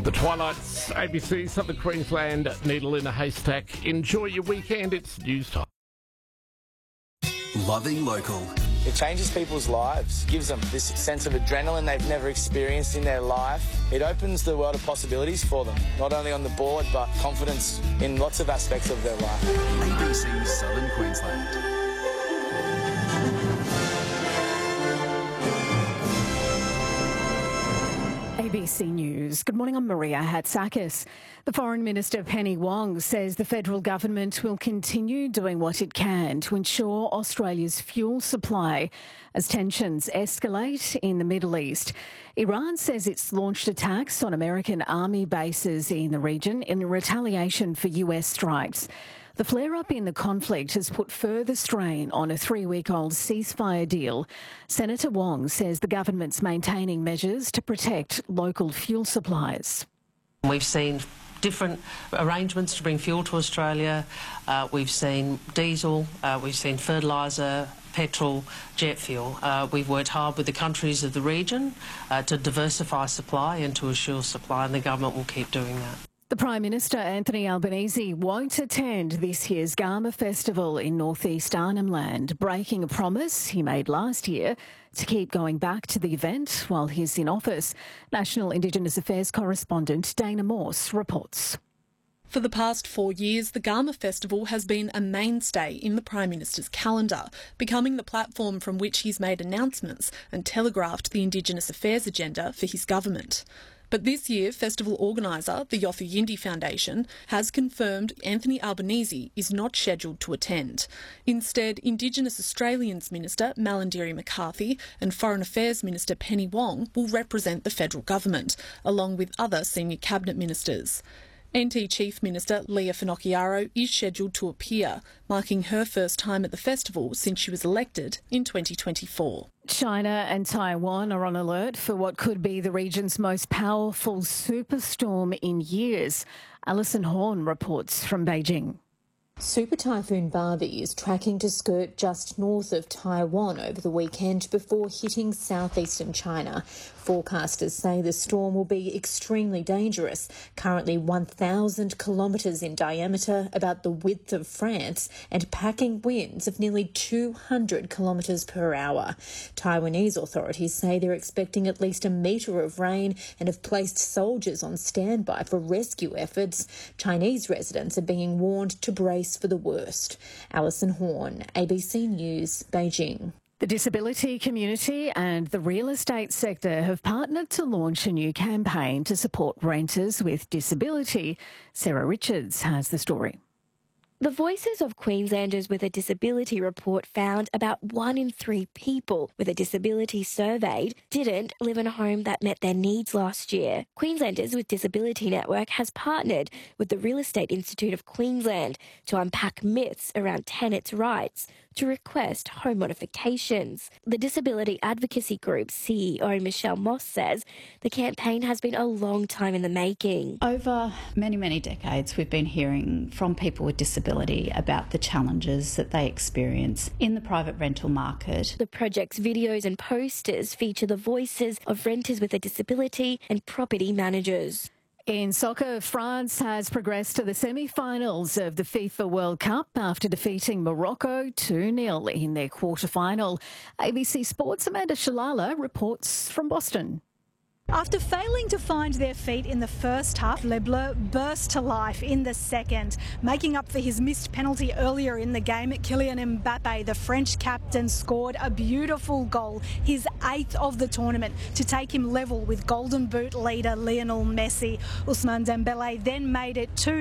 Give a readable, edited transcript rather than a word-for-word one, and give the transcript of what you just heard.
The Twilight's ABC, Southern Queensland, needle in a haystack. Enjoy your weekend. It's news time. Loving local. It changes people's lives, gives them this sense of adrenaline they've never experienced in their life. It opens the world of possibilities for them, not only on the board, but confidence in lots of aspects of their life. ABC Southern Queensland. ABC News. Good morning, I'm Maria Hatzakis. The Foreign Minister Penny Wong says the federal government will continue doing what it can to ensure Australia's fuel supply as tensions escalate in the Middle East. Iran says it's launched attacks on American army bases in the region in retaliation for US strikes. The flare-up in the conflict has put further strain on a 3-week-old ceasefire deal. Senator Wong says the government's maintaining measures to protect local fuel supplies. We've seen different arrangements to bring fuel to Australia. We've seen diesel, we've seen fertiliser, petrol, jet fuel. We've worked hard with the countries of the region to diversify supply and to assure supply, and the government will keep doing that. The Prime Minister, Anthony Albanese, won't attend this year's Garma Festival in northeast Arnhem Land, breaking a promise he made last year to keep going back to the event while he's in office. National Indigenous Affairs correspondent Dana Morse reports. For the past 4 years, the Garma Festival has been a mainstay in the Prime Minister's calendar, becoming the platform from which he's made announcements and telegraphed the Indigenous Affairs agenda for his government. But this year, festival organiser, the Yothu Yindi Foundation, has confirmed Anthony Albanese is not scheduled to attend. Instead, Indigenous Australians Minister Malarndirri McCarthy and Foreign Affairs Minister Penny Wong will represent the federal government, along with other senior cabinet ministers. NT Chief Minister Leah Finocchiaro is scheduled to appear, marking her first time at the festival since she was elected in 2024. China and Taiwan are on alert for what could be the region's most powerful superstorm in years. Alison Horn reports from Beijing. Super Typhoon Barbie is tracking to skirt just north of Taiwan over the weekend before hitting southeastern China. Forecasters say the storm will be extremely dangerous, currently 1,000 kilometres in diameter, about the width of France, and packing winds of nearly 200 kilometres per hour. Taiwanese authorities say they're expecting at least a metre of rain and have placed soldiers on standby for rescue efforts. Chinese residents are being warned to brace for the worst. Alison Horn, ABC News, Beijing. The disability community and the real estate sector have partnered to launch a new campaign to support renters with disability. Sarah Richards has the story. The Voices of Queenslanders with a Disability report found about 1 in 3 people with a disability surveyed didn't live in a home that met their needs last year. Queenslanders with Disability Network has partnered with the Real Estate Institute of Queensland to unpack myths around tenants' rights to request home modifications. The disability advocacy group's CEO Michelle Moss says the campaign has been a long time in the making. Over many decades, we've been hearing from people with disability about the challenges that they experience in the private rental market. The project's videos and posters feature the voices of renters with a disability and property managers. In soccer, France has progressed to the semi-finals of the FIFA World Cup after defeating Morocco 2-0 in their quarter-final. ABC Sports' Amanda Shalala reports from Boston. After failing to find their feet in the first half, Les Bleus burst to life in the second. Making up for his missed penalty earlier in the game, Kylian Mbappe, the French captain, scored a beautiful goal, his 8th of the tournament, to take him level with Golden Boot leader Lionel Messi. Ousmane Dembélé then made it 2